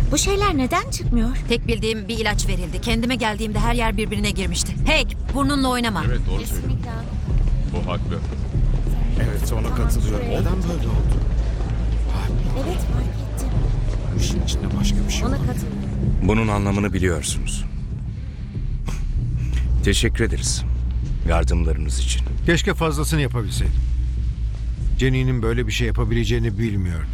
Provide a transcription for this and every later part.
Bu şeyler neden çıkmıyor? Tek bildiğim bir ilaç verildi. Kendime geldiğimde her yer birbirine girmişti. Hey, burnunla oynama. Evet doğru söylüyor. Kesinlikle. O haklı. Evet, ona katılıyorum. Neden böyle oldu? Evet, fark ettim. Bu işin içinde başka bir şey Ona var. katılıyorum. Bunun anlamını biliyorsunuz. Teşekkür ederiz. Yardımlarınız için. Keşke fazlasını yapabilseydim. Jenny'nin böyle bir şey yapabileceğini bilmiyordum.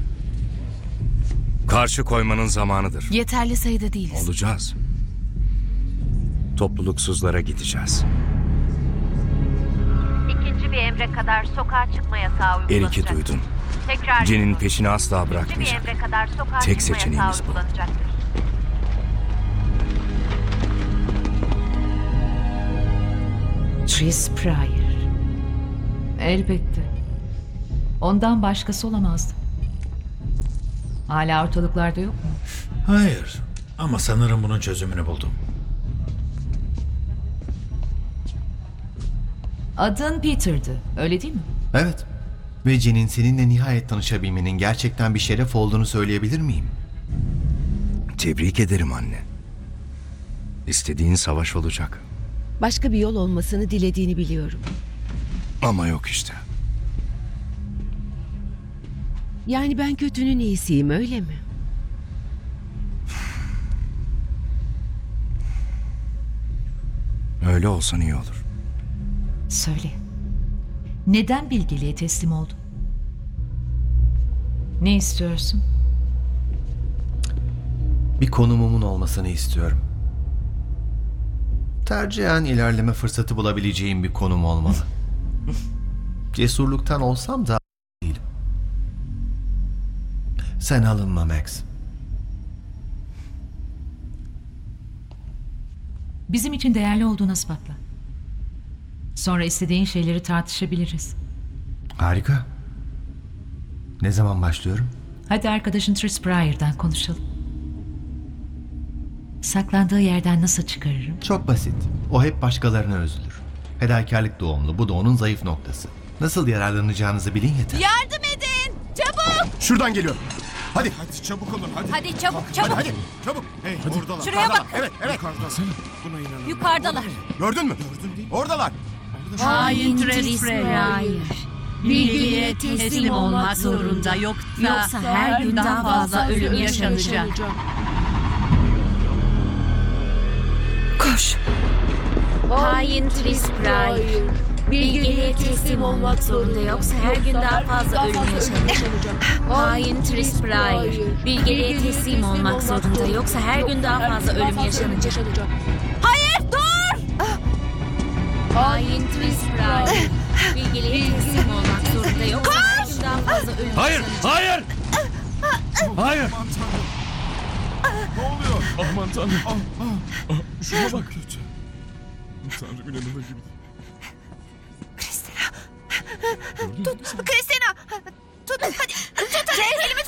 Karşı koymanın zamanıdır. Yeterli sayıda değiliz. Olacağız. Topluluksuzlara gideceğiz. İkinci bir emre kadar sokağa çıkma yasağı uygulanacaktır. Erik'i duydun. Tekrar Jen'in ediyorum. peşini asla İkinci bir bırakmayacak. emre kadar sokağa Tek çıkma seçeneğimiz yasağı bu. uygulanacaktır. Tris Pryor. Elbette. Ondan başkası olamazdı. Hala ortalıklarda yok mu? Hayır. Ama sanırım bunun çözümünü buldum. Adın Peter'dı, öyle değil mi? Evet. Ve Jen'in seninle nihayet tanışabilmenin gerçekten bir şeref olduğunu söyleyebilir miyim? Tebrik ederim anne. İstediğin savaş olacak. Başka bir yol olmasını dilediğini biliyorum. Ama yok işte. Yani ben kötünün iyisiyim, öyle mi? Öyle olsan iyi olur. Söyle. Neden bilgeliğe teslim oldun? Ne istiyorsun? Bir konumumun olmasını istiyorum. Tercihen ilerleme fırsatı bulabileceğim bir konum olmalı. Cesurluktan olsam da değilim. Sen alınma Max. Bizim için değerli olduğunu ispatla. Sonra istediğin şeyleri tartışabiliriz. Harika. Ne zaman başlıyorum? Hadi arkadaşın Tris Pryor'dan konuşalım. Saklandığı yerden nasıl çıkarırım? Çok basit. O hep başkalarına özlür. Fedakarlık doğumlu. Bu da onun zayıf noktası. Nasıl yararlanacağınızı bilin yeter. Yardım edin! Çabuk! Şuradan geliyor. Hadi. Hadi çabuk olun, hadi. Hadi çabuk, çabuk! Hadi, çabuk. Hey, oradalar. Şuraya bak. Evet, evet. Buna inanamıyorum. Yukarıdalar. Gördün mü? Oradalar. Hain Tris Pryor. Bilgiliğe teslim olmak zorunda, yoksa her gün daha fazla ölüm yaşanacak. Koş. Hain Tris Pryor. Bilgeliğe teslim olmak zorunda, yoksa her gün daha fazla ölüm yaşanacak. Hain Tris Pryor. Bilgeliğe teslim olmak zorunda, yoksa her gün daha fazla ölüm yaşanacak. Hayır, dur! Hain Tris Pryor. Bilgeliğe teslim olmak zorunda, yoksa her gün daha fazla ölüm Hayır! yaşanacak. Hayır! Hayır! Ne oluyor? Aman tanrım. Şuna bak. Kötü. Tanrım inanılır gibi değil. Kristina, tut hadi. Tut, elimi